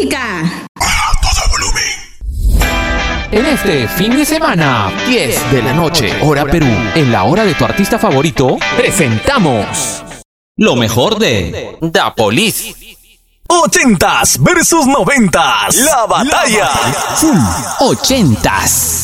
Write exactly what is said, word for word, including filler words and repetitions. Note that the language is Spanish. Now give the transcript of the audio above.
música. A todo volumen. En este fin de semana, diez de la noche, hora Perú, en la hora de tu artista favorito, presentamos lo mejor de Da Police. Ochentas versus noventas. La batalla. Ochentas.